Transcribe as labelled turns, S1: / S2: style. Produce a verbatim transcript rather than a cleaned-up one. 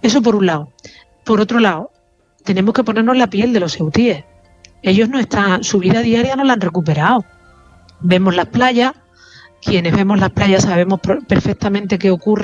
S1: Eso por un lado. Por otro lado, tenemos que ponernos la piel de los ceutíes. Ellos no están, su vida diaria no la han recuperado. Vemos las playas, quienes vemos las playas sabemos perfectamente qué ocurre